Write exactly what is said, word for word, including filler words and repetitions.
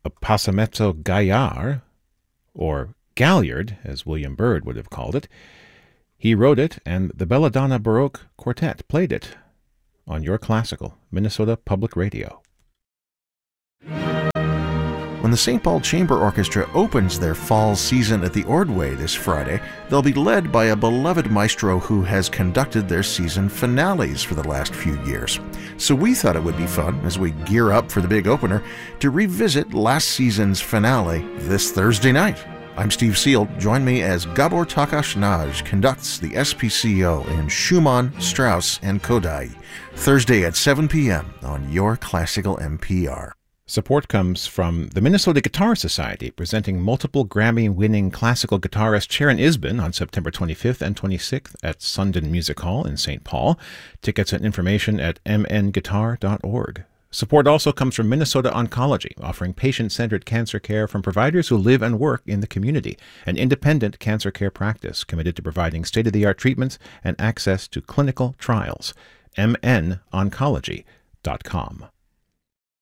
Passametto Gaillard, or Galliard, as William Byrd would have called it. He wrote it, and the Belladonna Baroque Quartet played it on Your Classical, Minnesota Public Radio. When the Saint Paul Chamber Orchestra opens their fall season at the Ordway this Friday, they'll be led by a beloved maestro who has conducted their season finales for the last few years. So we thought it would be fun, as we gear up for the big opener, to revisit last season's finale this Thursday night. I'm Steve Seal. Join me as Gabor Takas conducts the S P C O in Schumann, Strauss, and Kodály, Thursday at seven p.m. on Your Classical N P R. Support comes from the Minnesota Guitar Society, presenting multiple Grammy-winning classical guitarist Sharon Isbin on September twenty-fifth and twenty-sixth at Sundin Music Hall in Saint Paul. Tickets and information at m n guitar dot org. Support also comes from Minnesota Oncology, offering patient-centered cancer care from providers who live and work in the community, an independent cancer care practice committed to providing state-of-the-art treatments and access to clinical trials. m n oncology dot com.